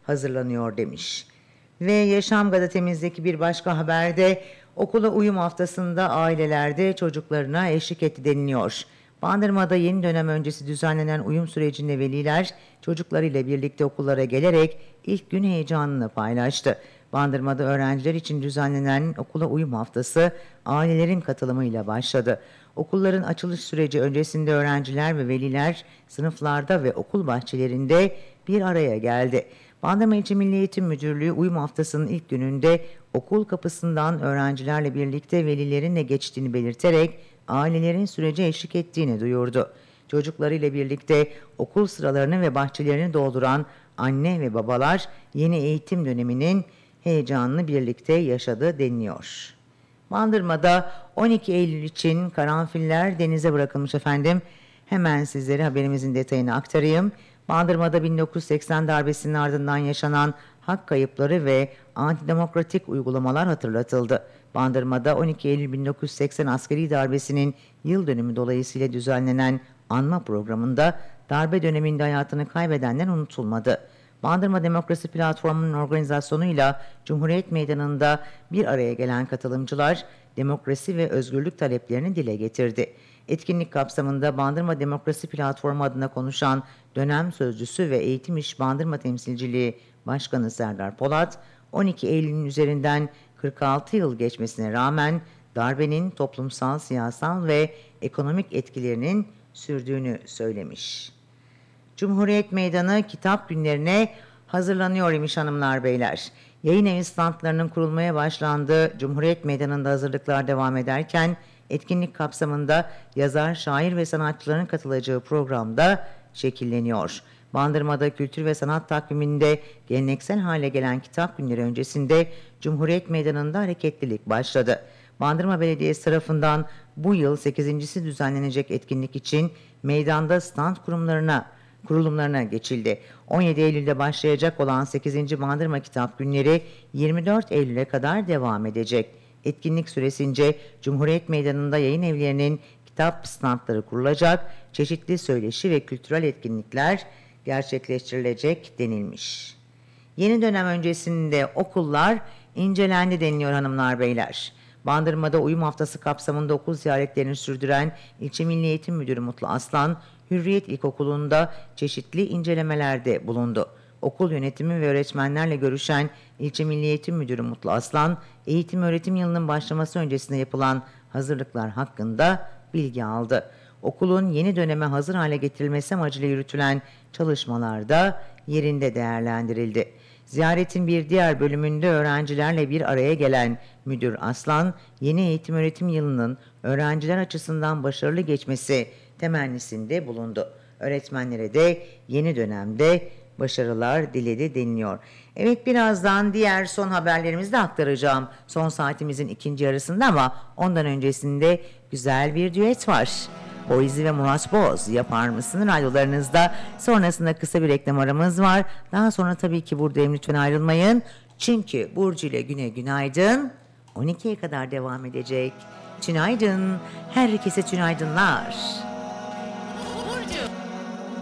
hazırlanıyor demiş. Ve Yaşam gazetemizdeki bir başka haberde okula uyum haftasında ailelerde çocuklarına eşlik etti deniliyor. Bandırma'da yeni dönem öncesi düzenlenen uyum sürecinde veliler çocuklarıyla birlikte okullara gelerek ilk gün heyecanını paylaştı. Bandırma'da öğrenciler için düzenlenen okula uyum haftası ailelerin katılımıyla başladı. Okulların açılış süreci öncesinde öğrenciler ve veliler sınıflarda ve okul bahçelerinde bir araya geldi. Bandırma İlçe Milli Eğitim Müdürlüğü uyum haftasının ilk gününde okul kapısından öğrencilerle birlikte velilerinle geçtiğini belirterek ailelerin sürece eşlik ettiğini duyurdu. Çocuklarıyla birlikte okul sıralarını ve bahçelerini dolduran anne ve babalar yeni eğitim döneminin heyecanını birlikte yaşadı deniliyor. Bandırma'da 12 Eylül için karanfiller denize bırakılmış efendim. Hemen sizlere haberimizin detayını aktarayım. Bandırma'da 1980 darbesinin ardından yaşanan hak kayıpları ve antidemokratik uygulamalar hatırlatıldı. Bandırma'da 12 Eylül 1980 askeri darbesinin yıl dönümü dolayısıyla düzenlenen anma programında darbe döneminde hayatını kaybedenler unutulmadı. Bandırma Demokrasi Platformu'nun organizasyonuyla Cumhuriyet Meydanı'nda bir araya gelen katılımcılar demokrasi ve özgürlük taleplerini dile getirdi. Etkinlik kapsamında Bandırma Demokrasi Platformu adına konuşan dönem sözcüsü ve Eğitim İş Bandırma Temsilciliği Başkanı Serdar Polat, 12 Eylül'ün üzerinden 46 yıl geçmesine rağmen darbenin toplumsal, siyasal ve ekonomik etkilerinin sürdüğünü söylemiş. Cumhuriyet Meydanı kitap günlerine hazırlanıyor imiş hanımlar beyler. Yayın evi standlarının kurulmaya başlandığı Cumhuriyet Meydanı'nda hazırlıklar devam ederken etkinlik kapsamında yazar, şair ve sanatçıların katılacağı programda şekilleniyor. Bandırma'da kültür ve sanat takviminde geleneksel hale gelen kitap günleri öncesinde Cumhuriyet Meydanı'nda hareketlilik başladı. Bandırma Belediyesi tarafından bu yıl 8.'si düzenlenecek etkinlik için meydanda stand kurulumlarına geçildi. 17 Eylül'de başlayacak olan 8. Bandırma Kitap Günleri 24 Eylül'e kadar devam edecek. Etkinlik süresince Cumhuriyet Meydanı'nda yayın evlerinin kitap standları kurulacak, çeşitli söyleşi ve kültürel etkinlikler gerçekleştirilecek denilmiş. Yeni dönem öncesinde okullar incelendi deniliyor hanımlar beyler. Bandırma'da uyum haftası kapsamında okul ziyaretlerini sürdüren İlçe Milli Eğitim Müdürü Mutlu Aslan, Hürriyet İlkokulu'nda çeşitli incelemelerde bulundu. Okul yönetimi ve öğretmenlerle görüşen İlçe Milli Eğitim Müdürü Mutlu Aslan, eğitim öğretim yılının başlaması öncesinde yapılan hazırlıklar hakkında bilgi aldı. Okulun yeni döneme hazır hale getirilmesi amacıyla yürütülen çalışmalar da yerinde değerlendirildi. Ziyaretin bir diğer bölümünde öğrencilerle bir araya gelen Müdür Aslan, yeni eğitim öğretim yılının öğrenciler açısından başarılı geçmesi temennisinde bulundu. Öğretmenlere de yeni dönemde başarılar diledi deniliyor. Evet, birazdan diğer son haberlerimizi de aktaracağım. Son saatimizin ikinci yarısında ama ondan öncesinde güzel bir düet var. Boyzi ve Murat Boz yapar mısın radyolarınızda. Sonrasında kısa bir reklam aramız var. Daha sonra tabii ki buradayım, lütfen ayrılmayın. Çünkü Burcu ile Güne Günaydın 12'ye kadar devam edecek. Tünaydın, herkese tünaydınlar.